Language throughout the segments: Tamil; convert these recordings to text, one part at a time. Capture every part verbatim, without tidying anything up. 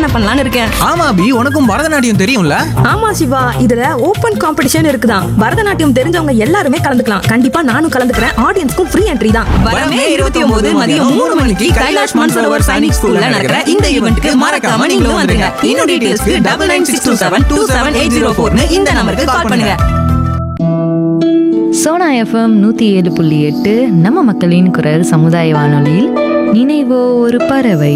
தான் பண்ணலாம்னு இருக்கேன். ஆமா அபி, உனக்கும் பரதநாட்டியம் தெரியும்ல? ஆமா சிவா, இதுல ஓபன் காம்படிஷன் இருக்குதான். பரதநாட்டியம் தெரிஞ்சவங்க எல்லாருமே கலந்துக்கலாம். கண்டிப்பா நானும் கலந்துக்கிறேன். ஆடியன்ஸ்க்கும் ஃப்ரீ என்ட்ரி தான். வரமே இருபத்தி ஒன்பது மதியம் மூணு மணிக்கு கைலாஷ் மான்சரோவர் சைனிக் ஸ்கூல்ல நடக்கிற இந்த ஈவென்ட்க்கு மறக்காம நீங்களும் வந்துருங்க. இன்னும் டீடைல்ஸ்க்கு double nine six two seven two seven eight zero ஃபோர்னு இந்த நம்பருக்கு கால் பண்ணுங்க. சோனா எஃப்எம் நூற்றி ஏழு புள்ளி எட்டு நம்ம மக்களின் குரல் சமுதாய வானொலியில் நினைவோ ஒரு பறவை.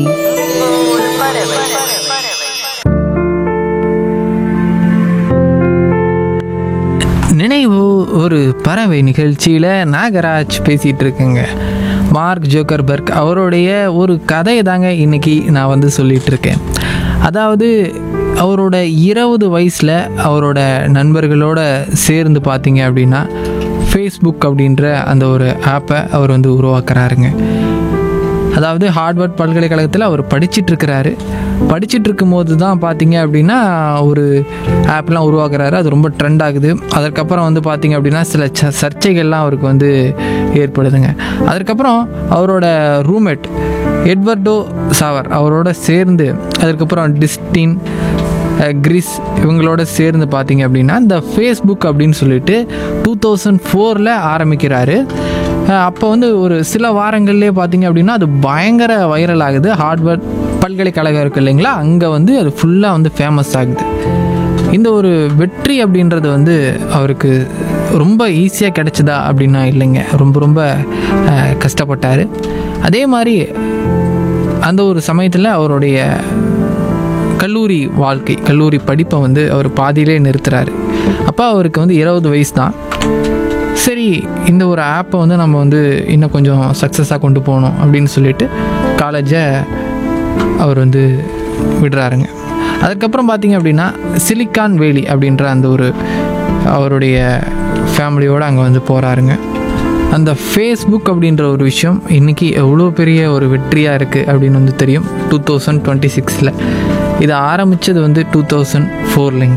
நினைவு ஒரு பறவை நிகழ்ச்சியில் நாகராஜ் பேசிகிட்டு இருக்குங்க. மார்க் ஜோக்கர்பர்க் அவருடைய ஒரு கதையை தாங்க இன்றைக்கி நான் வந்து சொல்லிகிட்டு இருக்கேன். அதாவது அவரோட இருபது வயசில் அவரோட நண்பர்களோட சேர்ந்து பார்த்தீங்க அப்படின்னா ஃபேஸ்புக் அப்படின்ற அந்த ஒரு ஆப்பை அவர் வந்து உருவாக்குறாருங்க. அதாவது ஹார்வர்ட் பல்கலைக்கழகத்தில் அவர் படிச்சிட்ருக்கிறாரு. படிச்சுட்டு இருக்கும்போது தான் பார்த்தீங்க அப்படின்னா ஒரு ஆப்லாம் உருவாக்குறாரு. அது ரொம்ப ட்ரெண்ட் ஆகுது. அதற்கப்புறம் வந்து பார்த்தீங்க அப்படின்னா சில ச சர்ச்சைகள்லாம் அவருக்கு வந்து ஏற்படுதுங்க. அதற்கப்புறம் அவரோட ரூம்மேட் எட்வர்டோ சாவர் அவரோட சேர்ந்து அதுக்கப்புறம் டிஸ்டின் கிரிஸ் இவங்களோட சேர்ந்து பார்த்தீங்க அப்படின்னா இந்த ஃபேஸ்புக் அப்படின்னு சொல்லிட்டு டூ தௌசண்ட் ஃபோரில் ஆரம்பிக்கிறாரு. அப்போ வந்து ஒரு சில வாரங்கள்லேயே பார்த்தீங்க அப்படின்னா அது பயங்கர வைரல் ஆகுது. ஹார்வர்ட் பல்கலைக்கழகம் இருக்குது இல்லைங்களா, அங்கே வந்து அது ஃபுல்லாக வந்து ஃபேமஸ் ஆகுது. இந்த ஒரு வெற்றி அப்படின்றது வந்து அவருக்கு ரொம்ப ஈஸியாக கிடைச்சதா அப்படின்னா இல்லைங்க, ரொம்ப ரொம்ப கஷ்டப்பட்டார். அதே மாதிரி அந்த ஒரு சமயத்தில் அவருடைய கல்லூரி வாழ்க்கை கல்லூரி படிப்பை வந்து அவர் பாதியிலே நிறுத்துறாரு. அப்போ அவருக்கு வந்து இருபது வயசு தான். சரி, இந்த ஒரு ஆப்பை வந்து நம்ம வந்து இன்னும் கொஞ்சம் சக்ஸஸாக கொண்டு போகணும் அப்படின்னு சொல்லிட்டு காலேஜை அவர் வந்து விடுறாருங்க. அதுக்கப்புறம் பார்த்திங்க அப்படின்னா சிலிக்கான் வேலி அப்படின்ற அந்த ஒரு அவருடைய ஃபேமிலியோடு அங்கே வந்து போகிறாருங்க. அந்த ஃபேஸ்புக் அப்படின்ற ஒரு விஷயம் இன்றைக்கி எவ்வளோ பெரிய ஒரு வெற்றியாக இருக்குது அப்படின்னு வந்து தெரியும். டூ தௌசண்ட் டுவெண்ட்டி சிக்ஸில் இதை ஆரம்பித்தது வந்து டூ தௌசண்ட் ஃபோர்லிங்க.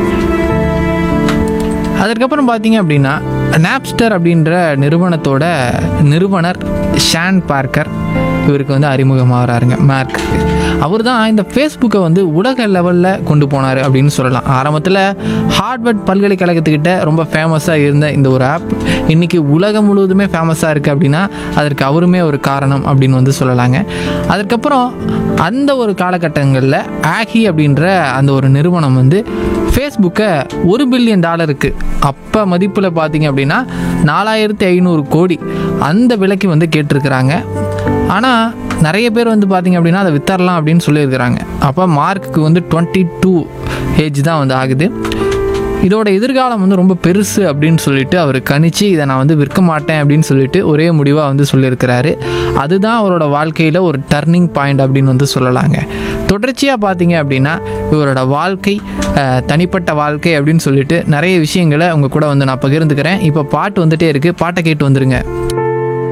அதற்கப்புறம் பார்த்தீங்க அப்படின்னா நாப்ஸ்டர் அப்படின்ற நிறுவனத்தோட நிறுவனர் ஷான் பார்க்கர் இவருக்கு வந்து அறிமுகமாகறாருங்க. மார்க் அவர் தான் இந்த ஃபேஸ்புக்கை வந்து உலக லெவலில் கொண்டு போனார் அப்படின்னு சொல்லலாம். ஆரம்பத்தில் ஹார்வர்ட் பல்கலைக்கழகத்துக்கிட்ட ரொம்ப ஃபேமஸாக இருந்த இந்த ஒரு ஆப் இன்றைக்கி உலகம் முழுவதுமே ஃபேமஸாக இருக்குது அப்படின்னா அதற்கு அவருமே ஒரு காரணம் அப்படின்னு வந்து சொல்லலாங்க. அதுக்கப்புறம் அந்த ஒரு காலகட்டங்களில் ஆகி அப்படின்ற அந்த ஒரு நிறுவனம் வந்து ஃபேஸ்புக்கை ஒரு பில்லியன் டாலருக்கு அப்போ மதிப்பில் பார்த்தீங்க அப்படின்னா நாலாயிரத்தி ஐநூறு கோடி அந்த விலைக்கு வந்து கேட்டிருக்கிறாங்க. ஆனால் நிறைய பேர் வந்து பார்த்திங்க அப்படின்னா அதை வித்தரலாம் அப்படின்னு சொல்லியிருக்கிறாங்க. அப்போ மார்க்குக்கு வந்து டுவெண்ட்டி டூ ஏஜ் தான் வந்து ஆகுது. இதோட எதிர்காலம் வந்து ரொம்ப பெருசு அப்படின்னு சொல்லிட்டு அவர் கணிச்சு இதை நான் வந்து விற்க மாட்டேன் அப்படின்னு சொல்லிட்டு ஒரே முடிவாக வந்து சொல்லியிருக்கிறாரு. அதுதான் அவரோட வாழ்க்கையில் ஒரு டர்னிங் பாயிண்ட் அப்படின்னு வந்து சொல்லலாங்க. தொடர்ச்சியாக பார்த்தீங்க அப்படின்னா இவரோட வாழ்க்கை தனிப்பட்ட வாழ்க்கை அப்படின்னு சொல்லிட்டு நிறைய விஷயங்களை உங்கள் கூட வந்து நான் பகிர்ந்துக்கிறேன். இப்போ பாட்டு வந்துகிட்டே இருக்குது, பாட்டை கேட்டு வந்துடுங்க.